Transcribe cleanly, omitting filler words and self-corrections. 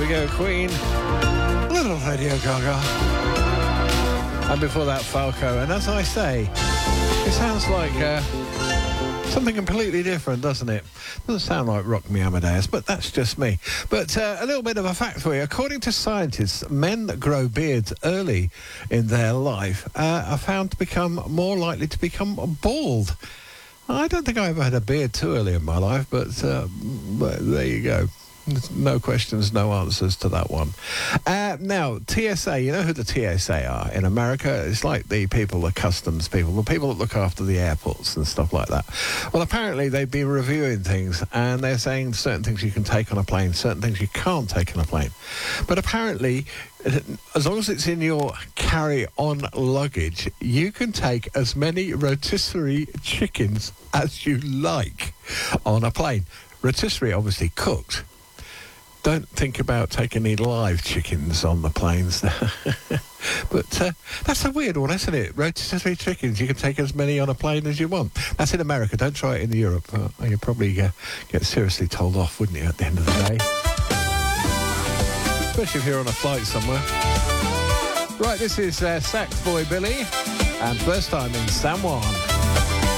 go, Queen. Little Radio Gaga. And before that, Falco. And as I say, it sounds like something completely different, doesn't it? Doesn't sound like Rock Me Amadeus, but that's just me. But a little bit of a fact for you. According to scientists, men that grow beards early in their life are found to become more likely to become bald. I don't think I ever had a beard too early in my life, but there you go. No questions, no answers to that one. Now, TSA, you know who the TSA are in America? It's like the people, the customs people, the people that look after the airports and stuff like that. Well, apparently they've been reviewing things, and they're saying certain things you can take on a plane, certain things you can't take on a plane. But apparently, as long as it's in your carry-on luggage, you can take as many rotisserie chickens as you like on a plane. Rotisserie, obviously cooked. Don't think about taking any live chickens on the planes. But that's a weird one, isn't it? Rotisserie chickens, you can take as many on a plane as you want. That's in America. Don't try it in Europe. You'd probably get seriously told off, wouldn't you, at the end of the day? Especially if you're on a flight somewhere. Right, this is Sax Boy Billy, and First Time in San Juan.